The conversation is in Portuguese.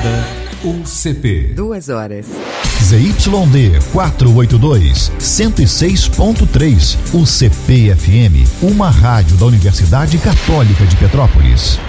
UCP. 2 horas. ZYD 482, 106.3, UCP FM, uma rádio da Universidade Católica de Petrópolis.